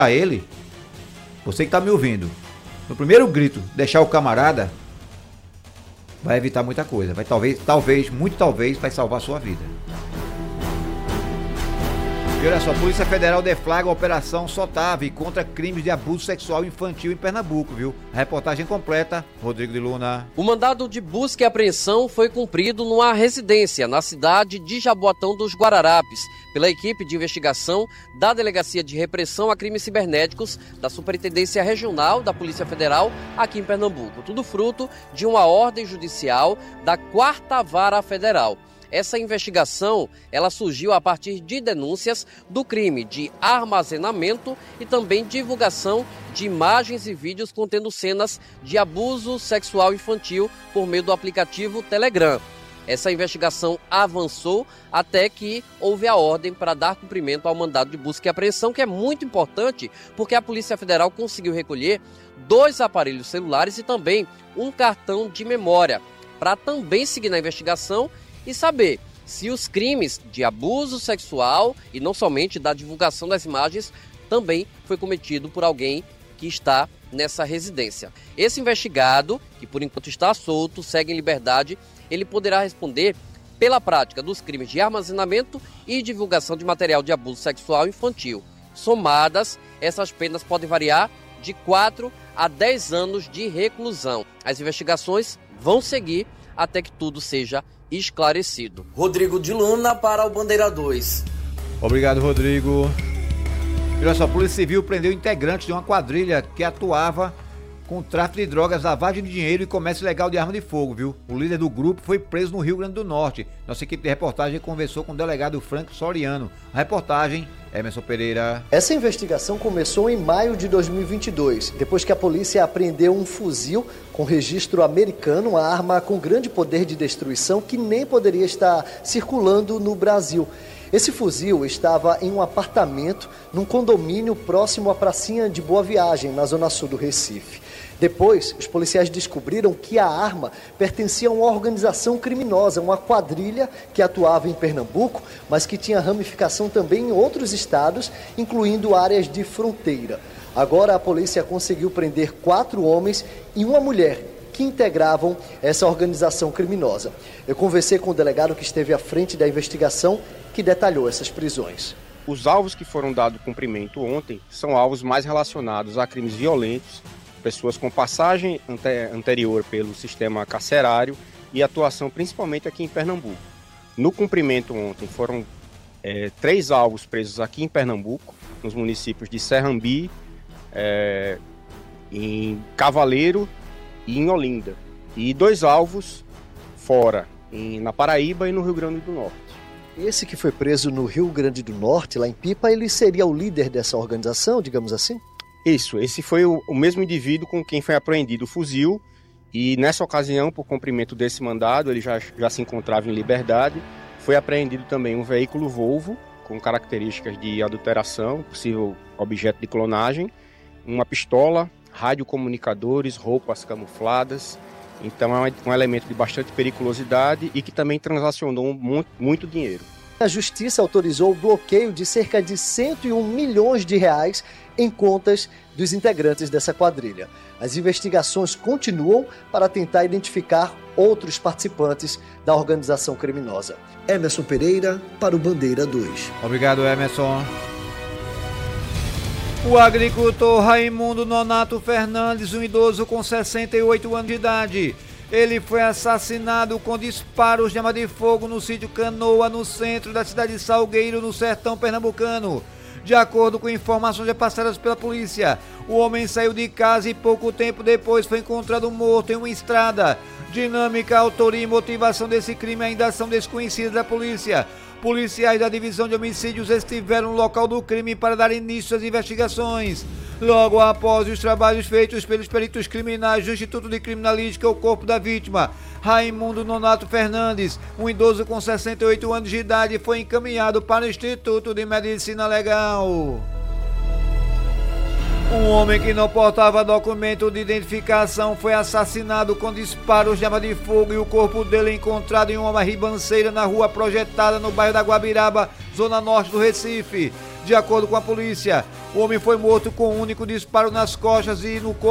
a ele, você que está me ouvindo, no primeiro grito, deixar o camarada, vai evitar muita coisa. Vai muito talvez, vai salvar a sua vida. E olha só, a Polícia Federal deflagra a Operação Sotave contra crimes de abuso sexual infantil em Pernambuco, viu? A reportagem completa, Rodrigo de Luna. O mandado de busca e apreensão foi cumprido numa residência na cidade de Jaboatão dos Guararapes, pela equipe de investigação da Delegacia de Repressão a Crimes Cibernéticos da Superintendência Regional da Polícia Federal aqui em Pernambuco. Tudo fruto de uma ordem judicial da 4ª Vara Federal. Essa investigação, ela surgiu a partir de denúncias do crime de armazenamento e também divulgação de imagens e vídeos contendo cenas de abuso sexual infantil por meio do aplicativo Telegram. Essa investigação avançou até que houve a ordem para dar cumprimento ao mandado de busca e apreensão, que é muito importante porque a Polícia Federal conseguiu recolher 2 aparelhos celulares e também um cartão de memória, para também seguir na investigação e saber se os crimes de abuso sexual e não somente da divulgação das imagens também foi cometido por alguém que está nessa residência. Esse investigado, que por enquanto está solto, segue em liberdade, ele poderá responder pela prática dos crimes de armazenamento e divulgação de material de abuso sexual infantil. Somadas, essas penas podem variar de 4 a 10 anos de reclusão. As investigações vão seguir até que tudo seja esclarecido. Rodrigo de Luna para o Bandeira 2. Obrigado, Rodrigo. E olha só, a Polícia Civil prendeu integrantes de uma quadrilha que atuava com tráfico de drogas, lavagem de dinheiro e comércio ilegal de arma de fogo, viu? O líder do grupo foi preso no Rio Grande do Norte. Nossa equipe de reportagem conversou com o delegado Franco Soriano. A reportagem, Emerson Pereira. Essa investigação começou em maio de 2022, depois que a polícia apreendeu um fuzil com registro americano, uma arma com grande poder de destruição que nem poderia estar circulando no Brasil. Esse fuzil estava em um apartamento num condomínio próximo à pracinha de Boa Viagem, na zona sul do Recife. Depois, os policiais descobriram que a arma pertencia a uma organização criminosa, uma quadrilha que atuava em Pernambuco, mas que tinha ramificação também em outros estados, incluindo áreas de fronteira. Agora a polícia conseguiu prender 4 homens e uma mulher que integravam essa organização criminosa. Eu conversei com o delegado que esteve à frente da investigação, que detalhou essas prisões. Os alvos que foram dados cumprimento ontem são alvos mais relacionados a crimes violentos, pessoas com passagem anterior pelo sistema carcerário e atuação principalmente aqui em Pernambuco. No cumprimento ontem foram 3 alvos presos aqui em Pernambuco, nos municípios de Serrambi, em Cavaleiro e em Olinda. E 2 alvos fora, na Paraíba e no Rio Grande do Norte. Esse que foi preso no Rio Grande do Norte, lá em Pipa, ele seria o líder dessa organização, digamos assim? Isso, esse foi o mesmo indivíduo com quem foi apreendido o fuzil e nessa ocasião, por cumprimento desse mandado, ele já se encontrava em liberdade. Foi apreendido também um veículo Volvo com características de adulteração, possível objeto de clonagem, uma pistola, radiocomunicadores, roupas camufladas. Então é um elemento de bastante periculosidade e que também transacionou muito dinheiro. A Justiça autorizou o bloqueio de cerca de 101 milhões de reais em contas dos integrantes dessa quadrilha. As investigações continuam para tentar identificar outros participantes da organização criminosa. Emerson Pereira para o Bandeira 2. Obrigado, Emerson. O agricultor Raimundo Nonato Fernandes, um idoso com 68 anos de idade, ele foi assassinado com disparos de arma de fogo no sítio Canoa, no centro da cidade de Salgueiro, no sertão pernambucano. De acordo com informações repassadas pela polícia, o homem saiu de casa e pouco tempo depois foi encontrado morto em uma estrada. Dinâmica, autoria e motivação desse crime ainda são desconhecidas da polícia. Policiais da Divisão de Homicídios estiveram no local do crime para dar início às investigações. Logo após os trabalhos feitos pelos peritos criminais do Instituto de Criminalística, o corpo da vítima, Raimundo Nonato Fernandes, um idoso com 68 anos de idade, foi encaminhado para o Instituto de Medicina Legal. Um homem que não portava documento de identificação foi assassinado com disparos de arma de fogo e o corpo dele encontrado em uma ribanceira na rua Projetada, no bairro da Guabiraba, zona norte do Recife. De acordo com a polícia, O homem foi morto com um único disparo nas costas e no corpo.